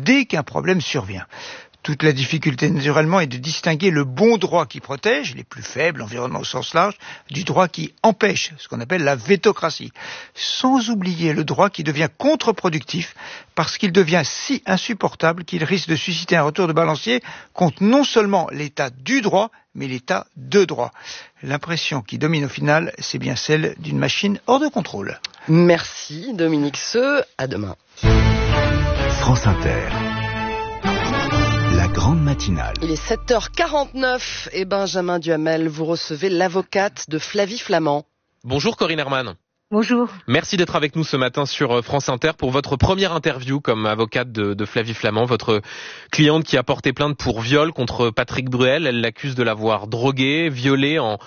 dès qu'un problème survient. Toute la difficulté, naturellement, est de distinguer le bon droit qui protège, les plus faibles, l'environnement au sens large, du droit qui empêche, ce qu'on appelle la vétocratie. Sans oublier le droit qui devient contre-productif, parce qu'il devient si insupportable qu'il risque de susciter un retour de balancier contre non seulement l'état du droit, mais l'état de droit. L'impression qui domine au final, c'est bien celle d'une machine hors de contrôle. Merci Dominique Seux, à demain. France Inter. La grande matinale. Il est 7h49 et Benjamin Duhamel, vous recevez l'avocate de Flavie Flament. Bonjour Corinne Herman. Bonjour. Merci d'être avec nous ce matin sur France Inter pour votre première interview comme avocate de Flavie Flament, votre cliente qui a porté plainte pour viol contre Patrick Bruel. Elle l'accuse de l'avoir drogué, violé en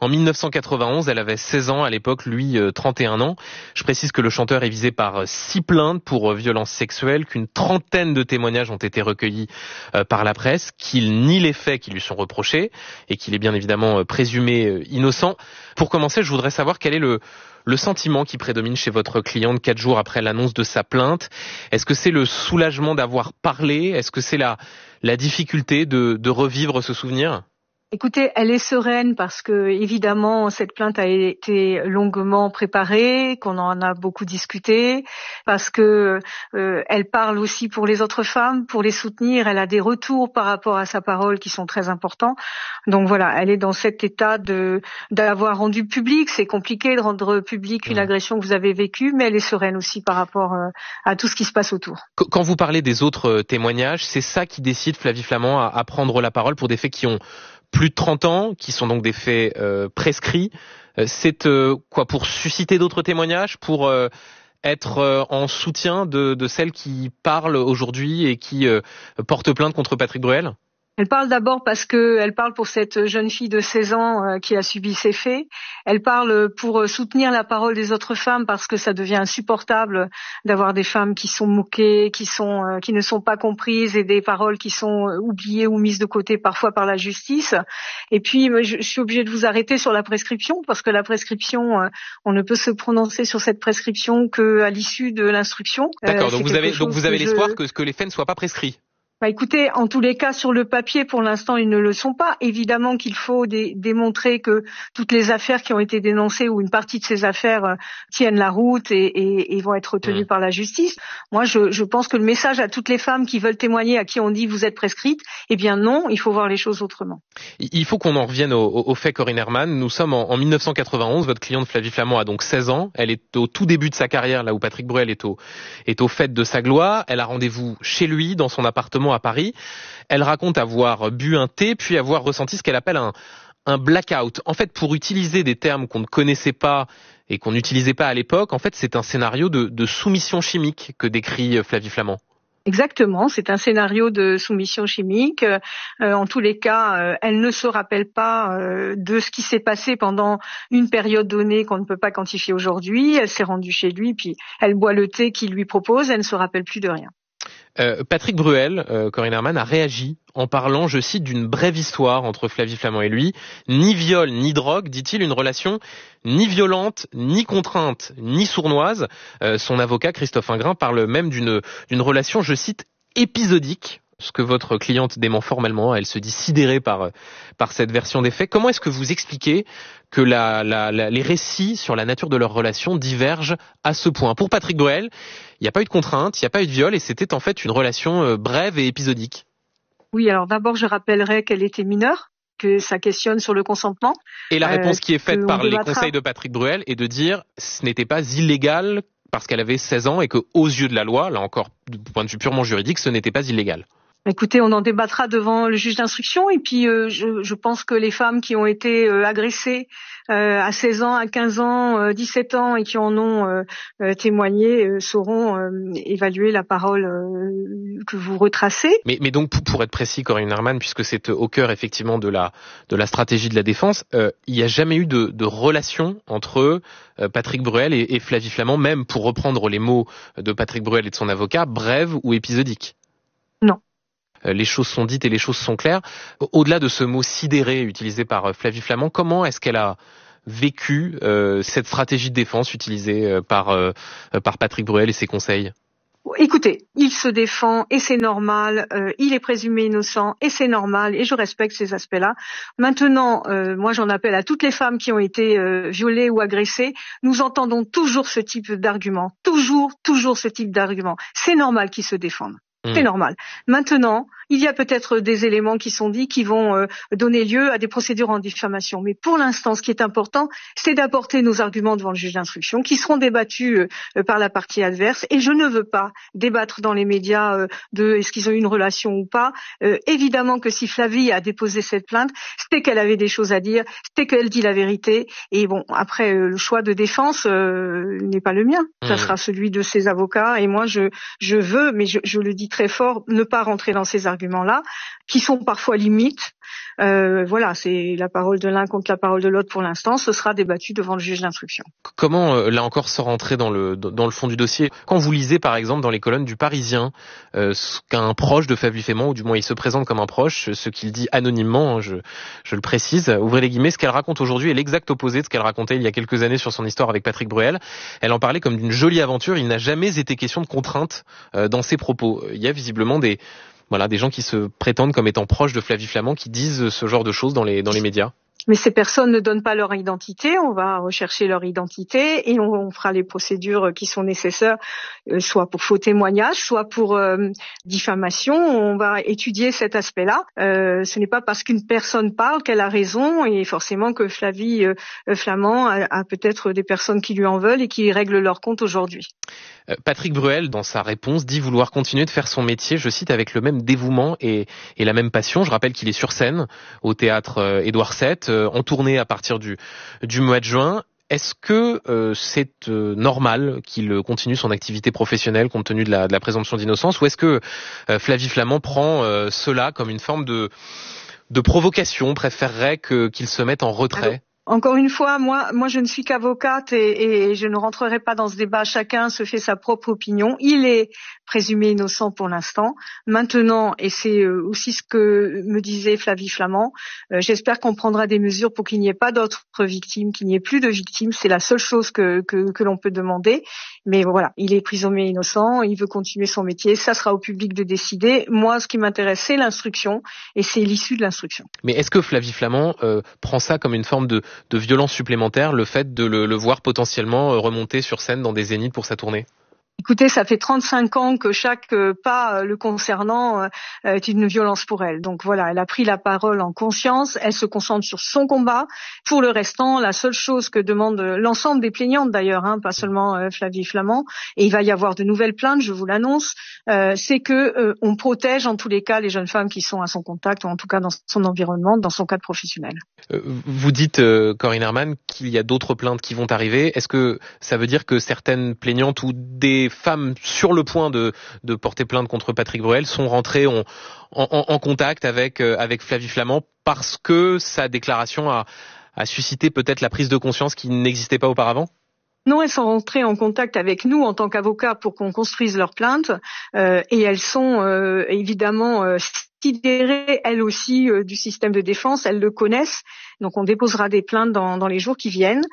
1991, elle avait 16 ans à l'époque, lui 31 ans. Je précise que le chanteur est visé par 6 plaintes pour violences sexuelles, qu'une trentaine de témoignages ont été recueillis par la presse, qu'il nie les faits qui lui sont reprochés et qu'il est bien évidemment présumé innocent. Pour commencer, je voudrais savoir quel est le sentiment qui prédomine chez votre cliente 4 jours après l'annonce de sa plainte. Est-ce que c'est le soulagement d'avoir parlé? Est-ce que c'est la difficulté de revivre ce souvenir? Écoutez, elle est sereine parce que évidemment cette plainte a été longuement préparée, qu'on en a beaucoup discuté, parce que elle parle aussi pour les autres femmes, pour les soutenir. Elle a des retours par rapport à sa parole qui sont très importants. Donc voilà, elle est dans cet état d'avoir rendu public. C'est compliqué de rendre public une agression que vous avez vécue, mais elle est sereine aussi par rapport à tout ce qui se passe autour. Quand vous parlez des autres témoignages, c'est ça qui décide Flavie Flament à prendre la parole pour des faits qui ont plus de 30 ans, qui sont donc des faits prescrits. C'est quoi, pour susciter d'autres témoignages, pour être en soutien de celles qui parlent aujourd'hui et qui portent plainte contre Patrick Bruel? Elle parle d'abord parce que elle parle pour cette jeune fille de 16 ans qui a subi ces faits. Elle parle pour soutenir la parole des autres femmes parce que ça devient insupportable d'avoir des femmes qui sont moquées, qui ne sont pas comprises et des paroles qui sont oubliées ou mises de côté parfois par la justice. Et puis je suis obligée de vous arrêter sur la prescription parce que la prescription, on ne peut se prononcer sur cette prescription qu'à l'issue de l'instruction. D'accord, donc vous avez l'espoir que les faits ne soient pas prescrits. Écoutez, en tous les cas, sur le papier, pour l'instant, ils ne le sont pas. Évidemment qu'il faut démontrer que toutes les affaires qui ont été dénoncées ou une partie de ces affaires tiennent la route et vont être retenues par la justice. Moi, je pense que le message à toutes les femmes qui veulent témoigner, à qui on dit vous êtes prescrite, eh bien non, il faut voir les choses autrement. Il faut qu'on en revienne au fait, Corinne Herman. Nous sommes en 1991. Votre cliente Flavie Flament a donc 16 ans. Elle est au tout début de sa carrière, là où Patrick Bruel est au fait de sa gloire. Elle a rendez-vous chez lui, dans son appartement à Paris. Elle raconte avoir bu un thé puis avoir ressenti ce qu'elle appelle un blackout. En fait, pour utiliser des termes qu'on ne connaissait pas et qu'on n'utilisait pas à l'époque, en fait, c'est un scénario de soumission chimique que décrit Flavie Flament. Exactement, c'est un scénario de soumission chimique. En tous les cas, elle ne se rappelle pas de ce qui s'est passé pendant une période donnée qu'on ne peut pas quantifier aujourd'hui. Elle s'est rendue chez lui, puis elle boit le thé qu'il lui propose, elle ne se rappelle plus de rien. Patrick Bruel, Corinne Herman, a réagi en parlant, je cite, d'une brève histoire entre Flavie Flament et lui. Ni viol, ni drogue, dit-il, une relation ni violente, ni contrainte, ni sournoise. Son avocat, Christophe Ingrin, parle même d'une relation, je cite, épisodique. Ce que votre cliente dément formellement, elle se dit sidérée par cette version des faits. Comment est-ce que vous expliquez que les récits sur la nature de leur relation divergent à ce point? Pour Patrick Bruel, il n'y a pas eu de contrainte, il n'y a pas eu de viol et c'était en fait une relation brève et épisodique. Oui, alors d'abord je rappellerai qu'elle était mineure, que ça questionne sur le consentement. Et la réponse qui est faite par les conseils de Patrick Bruel est de dire ce n'était pas illégal parce qu'elle avait 16 ans et que aux yeux de la loi, là encore du point de vue purement juridique, ce n'était pas illégal. Écoutez, on en débattra devant le juge d'instruction et puis je pense que les femmes qui ont été agressées à 16 ans, à 15 ans, 17 ans et qui en ont témoigné sauront évaluer la parole que vous retracez. Mais donc pour être précis, Corinne Herman, puisque c'est au cœur effectivement de la stratégie de la défense, il n'y a jamais eu de relation entre Patrick Bruel et Flavie Flament, même pour reprendre les mots de Patrick Bruel et de son avocat, brève ou épisodique? Non. Les choses sont dites et les choses sont claires. Au-delà de ce mot sidéré utilisé par Flavie Flament, comment est-ce qu'elle a vécu cette stratégie de défense utilisée par Patrick Bruel et ses conseils? Écoutez, il se défend et c'est normal, il est présumé innocent et c'est normal et je respecte ces aspects-là. Maintenant, moi j'en appelle à toutes les femmes qui ont été violées ou agressées. Nous entendons toujours ce type d'argument, toujours ce type d'argument. C'est normal qu'ils se défendent. C'est normal. Maintenant, il y a peut-être des éléments qui sont dits qui vont donner lieu à des procédures en diffamation. Mais pour l'instant, ce qui est important, c'est d'apporter nos arguments devant le juge d'instruction, qui seront débattus par la partie adverse. Et je ne veux pas débattre dans les médias de est-ce qu'ils ont eu une relation ou pas. Évidemment que si Flavie a déposé cette plainte, c'était qu'elle avait des choses à dire, c'était qu'elle dit la vérité. Et bon, après, le choix de défense n'est pas le mien. Ça sera celui de ses avocats. Et moi, je veux, mais je le dis très fort, ne pas rentrer dans ces arguments-là, qui sont parfois limites. Voilà, c'est la parole de l'un contre la parole de l'autre pour l'instant. Ce sera débattu devant le juge d'instruction. Comment, là encore, sans rentrer dans le fond du dossier, quand vous lisez par exemple dans les colonnes du Parisien ce qu'un proche de Flavie Flament, ou du moins il se présente comme un proche, ce qu'il dit anonymement, je le précise, ouvrez les guillemets, ce qu'elle raconte aujourd'hui est l'exact opposé de ce qu'elle racontait il y a quelques années sur son histoire avec Patrick Bruel. Elle en parlait comme d'une jolie aventure, il n'a jamais été question de contrainte dans ses propos. Il y a visiblement des gens qui se prétendent comme étant proches de Flavie Flament, qui disent ce genre de choses dans les médias. Mais ces personnes ne donnent pas leur identité, on va rechercher leur identité et on fera les procédures qui sont nécessaires, soit pour faux témoignage, soit pour diffamation. On va étudier cet aspect-là. Ce n'est pas parce qu'une personne parle qu'elle a raison, et forcément que Flavie Flament a peut-être des personnes qui lui en veulent et qui règlent leur compte aujourd'hui. Patrick Bruel, dans sa réponse, dit vouloir continuer de faire son métier, je cite, avec le même dévouement et la même passion. Je rappelle qu'il est sur scène au théâtre Édouard VII, en tournée à partir du mois de juin. Est-ce que c'est normal qu'il continue son activité professionnelle compte tenu de la présomption d'innocence, ou est-ce que Flavie Flament prend cela comme une forme de provocation, préférerait qu'il se mette en retrait? Encore une fois, moi, je ne suis qu'avocate et je ne rentrerai pas dans ce débat. Chacun se fait sa propre opinion. Il est présumé innocent pour l'instant. Maintenant, et c'est aussi ce que me disait Flavie Flament, j'espère qu'on prendra des mesures pour qu'il n'y ait pas d'autres victimes, qu'il n'y ait plus de victimes. C'est la seule chose que l'on peut demander. Mais voilà, il est présumé innocent, il veut continuer son métier. Ça sera au public de décider. Moi, ce qui m'intéresse, c'est l'instruction et c'est l'issue de l'instruction. Mais est-ce que Flavie Flament prend ça comme une forme de violence supplémentaire, le fait de le voir potentiellement remonter sur scène dans des zéniths pour sa tournée? Écoutez, ça fait 35 ans que chaque pas le concernant est une violence pour elle. Donc voilà, elle a pris la parole en conscience, elle se concentre sur son combat. Pour le restant, la seule chose que demande l'ensemble des plaignantes d'ailleurs, pas seulement Flavie Flament, et il va y avoir de nouvelles plaintes, je vous l'annonce, c'est que on protège en tous les cas les jeunes femmes qui sont à son contact, ou en tout cas dans son environnement, dans son cadre professionnel. Vous dites, Corinne Herman, qu'il y a d'autres plaintes qui vont arriver. Est-ce que ça veut dire que certaines plaignantes ou des femmes sur le point de porter plainte contre Patrick Bruel sont rentrées en contact avec Flavie Flament parce que sa déclaration a suscité peut-être la prise de conscience qui n'existait pas auparavant? Non, elles sont rentrées en contact avec nous en tant qu'avocats pour qu'on construise leur plainte et elles sont évidemment sidérées elles aussi du système de défense, elles le connaissent. Donc on déposera des plaintes dans les jours qui viennent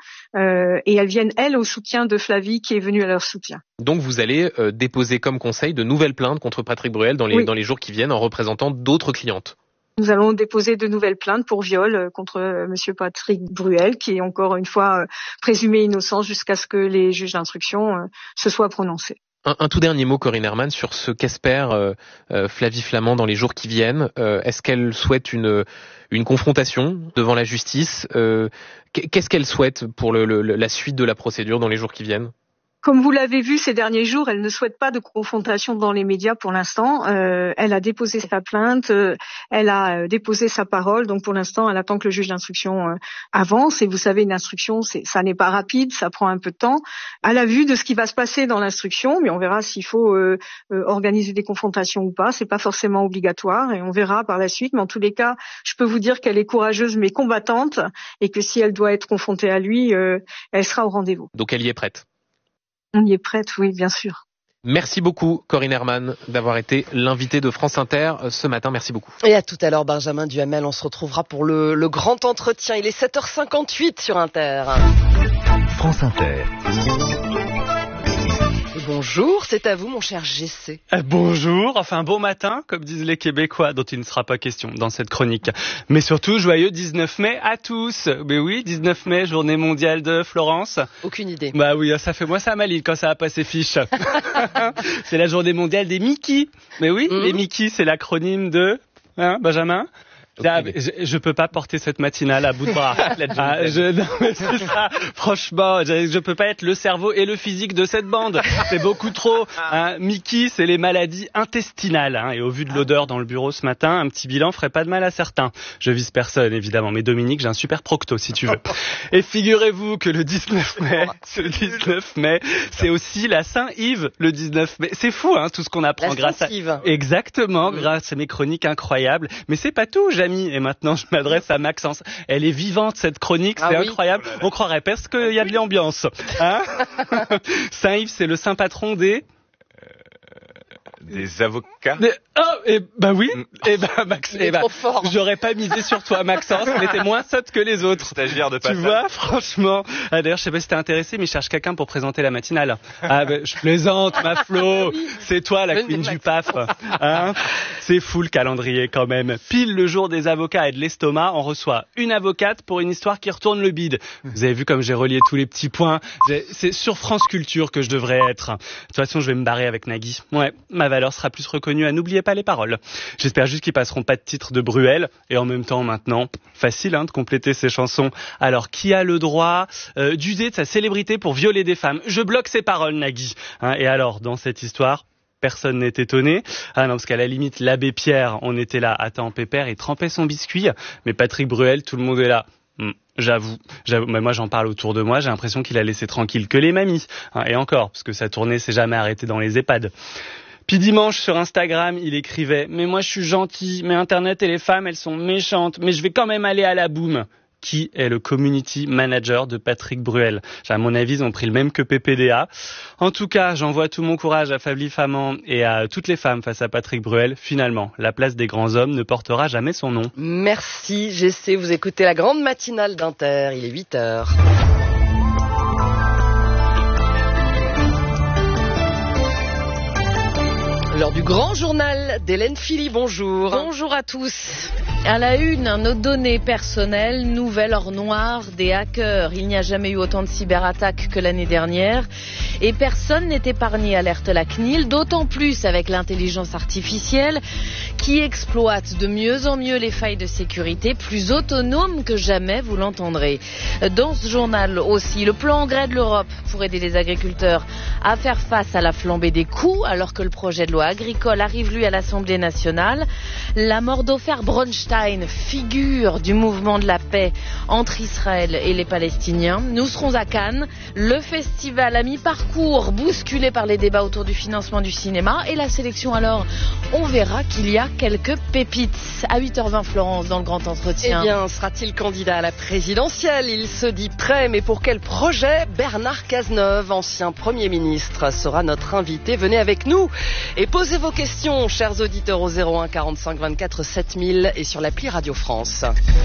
et elles viennent elles au soutien de Flavie qui est venue à leur soutien. Donc vous allez déposer comme conseil de nouvelles plaintes contre Patrick Bruel dans les jours qui viennent en représentant d'autres clientes. Nous allons déposer de nouvelles plaintes pour viol contre monsieur Patrick Bruel, qui est encore une fois présumé innocent jusqu'à ce que les juges d'instruction se soient prononcés. Un tout dernier mot, Corinne Herman, sur ce qu'espère Flavie Flament dans les jours qui viennent. Est-ce qu'elle souhaite une confrontation devant la justice? Qu'est-ce qu'elle souhaite pour la suite de la procédure dans les jours qui viennent? Comme vous l'avez vu ces derniers jours, elle ne souhaite pas de confrontation dans les médias pour l'instant. Elle a déposé sa plainte, elle a déposé sa parole. Donc pour l'instant, elle attend que le juge d'instruction avance. Et vous savez, une instruction, ça n'est pas rapide, ça prend un peu de temps. À la vue de ce qui va se passer dans l'instruction, mais on verra s'il faut organiser des confrontations ou pas. C'est pas forcément obligatoire et on verra par la suite. Mais en tous les cas, je peux vous dire qu'elle est courageuse mais combattante et que si elle doit être confrontée à lui, elle sera au rendez-vous. Donc elle y est prête? On y est prête, oui, bien sûr. Merci beaucoup, Corinne Herman, d'avoir été l'invitée de France Inter ce matin. Merci beaucoup. Et à tout à l'heure, Benjamin Duhamel. On se retrouvera pour le grand entretien. Il est 7h58 sur Inter. France Inter. Bonjour, c'est à vous mon cher GC. Bonjour, enfin bon matin, comme disent les Québécois, dont il ne sera pas question dans cette chronique. Mais surtout, joyeux 19 mai à tous. Mais oui, 19 mai, journée mondiale de Florence. Aucune idée. Bah oui, ça fait moi ça maligne quand ça a pas ses fiches. C'est la journée mondiale des Mickey. Mais oui, les Mickey, c'est l'acronyme de... Benjamin ? Je peux pas porter cette matinale à bout de bras. Non, mais c'est ça. Franchement, je peux pas être le cerveau et le physique de cette bande. C'est beaucoup trop. Mickey, c'est les maladies intestinales. Et au vu de l'odeur dans le bureau ce matin, un petit bilan ferait pas de mal à certains. Je vise personne, évidemment. Mais Dominique, j'ai un super procto, si tu veux. Et figurez-vous que le 19 mai, c'est aussi la Saint-Yves, le 19 mai. C'est fou, tout ce qu'on apprend grâce à... Exactement, grâce à mes chroniques incroyables. Mais c'est pas tout, Jamie. Et maintenant, je m'adresse à Maxence. Elle est vivante, cette chronique, c'est incroyable. On croirait parce qu'il y a de l'ambiance. Saint-Yves, c'est le saint patron des avocats. Oui. Max, trop fort. J'aurais pas misé sur toi, Maxence, mais t'es moins sotte que les autres. Stagiaire de passage. Tu vois, franchement. D'ailleurs, je sais pas si t'es intéressé, mais je cherche quelqu'un pour présenter la matinale. Je plaisante, ma Flo. C'est toi, la queen du PAF. C'est fou le calendrier quand même. Pile le jour des avocats et de l'estomac, on reçoit une avocate pour une histoire qui retourne le bide. Vous avez vu comme j'ai relié tous les petits points. C'est sur France Culture que je devrais être. De toute façon, je vais me barrer avec Nagui. Ouais, ma valeur sera plus reconnue à N'oubliez pas les paroles. J'espère juste qu'ils passeront pas de titre de Bruel. Et en même temps, maintenant, facile de compléter ces chansons. Alors, qui a le droit d'user de sa célébrité pour violer des femmes? Je bloque ces paroles, Nagui. Et alors, dans cette histoire, personne n'est étonné. Non, parce qu'à la limite, l'abbé Pierre, on était là, attends, pépère, il trempait son biscuit. Mais Patrick Bruel, tout le monde est là. J'avoue, mais moi j'en parle autour de moi, j'ai l'impression qu'il a laissé tranquille que les mamies. Et encore, parce que sa tournée s'est jamais arrêtée dans les EHPAD. Puis dimanche, sur Instagram, il écrivait « Mais moi je suis gentil, mais Internet et les femmes, elles sont méchantes, mais je vais quand même aller à la boum ». Qui est le community manager de Patrick Bruel? À mon avis, ils ont pris le même que PPDA. En tout cas, j'envoie tout mon courage à Fably Faman et à toutes les femmes face à Patrick Bruel. Finalement, la place des grands hommes ne portera jamais son nom. Merci, GC. Vous écoutez la grande matinale d'Inter. Il est 8h. L'heure du grand journal d'Hélène Philly, bonjour. Bonjour à tous. À la une, nos données personnelles, nouvelle or noire des hackers. Il n'y a jamais eu autant de cyberattaques que l'année dernière. Et personne n'est épargné, alerte la CNIL, d'autant plus avec l'intelligence artificielle qui exploite de mieux en mieux les failles de sécurité, plus autonome que jamais, vous l'entendrez. Dans ce journal aussi, le plan engrais de l'Europe pour aider les agriculteurs à faire face à la flambée des coûts, alors que le projet de loi agricole arrive lui à l'Assemblée nationale. La mort d'Ofer Bronstein, figure du mouvement de la paix entre Israël et les Palestiniens. Nous serons à Cannes, le festival à mi-parcours, bousculé par les débats autour du financement du cinéma et la sélection. Alors, on verra qu'il y a quelques pépites. À 8h20, Florence, dans le grand entretien. Eh bien, sera-t-il candidat à la présidentielle? Il se dit prêt, mais pour quel projet? Bernard Cazeneuve, ancien Premier ministre, sera notre invité. Venez avec nous et posez vos questions, chers auditeurs, au 01 45 24 7000 et sur l'appli Radio France.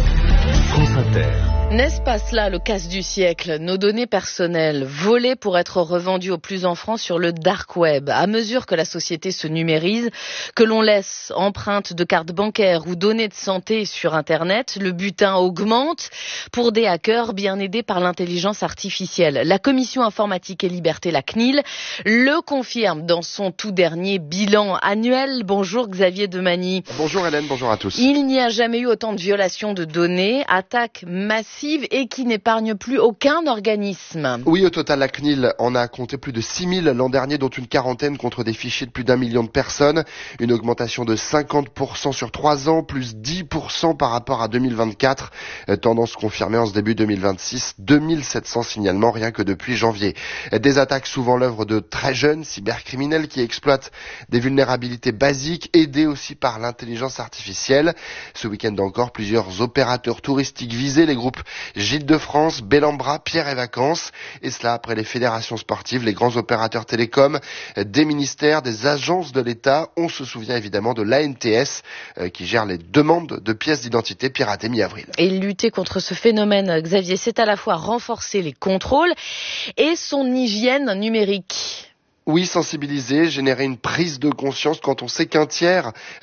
France Inter. N'est-ce pas cela le casse du siècle? Nos données personnelles volées pour être revendues aux plus enfants sur le dark web. À mesure que la société se numérise, que l'on laisse empreintes de cartes bancaires ou données de santé sur Internet, le butin augmente pour des hackers bien aidés par l'intelligence artificielle. La Commission informatique et liberté, la CNIL, le confirme dans son tout dernier bilan annuel. Bonjour Xavier Demagny. Bonjour Hélène, bonjour à tous. Il n'y a jamais eu autant de violations de données, attaques massives et qui n'épargnent plus aucun organisme. Oui, au total, la CNIL en a compté plus de 6000 l'an dernier, dont une quarantaine contre des fichiers de plus d'1 million de personnes. Une augmentation de 50% sur 3 ans, plus 10% par rapport à 2024. Tendance confirmée en ce début 2026. 2700 signalements rien que depuis janvier. Des attaques souvent l'œuvre de très jeunes cybercriminels qui exploitent des vulnérabilités basiques, aidées aussi par l'intelligence artificielle. Ce week-end encore, plusieurs opérateurs touristiques visés, les groupes Gîtes de France, Bellambra, Pierre et Vacances. Et cela après les fédérations sportives, les grands opérateurs télécoms, des ministères, des agences de l'État. On se souvient évidemment de l'ANTS qui gère les demandes de pièces d'identité piratées mi-avril. Et lutter contre ce phénomène, Xavier, c'est à la fois renforcer les contrôles et son hygiène numérique. Oui, sensibiliser, générer une prise de conscience quand on sait qu'un tiers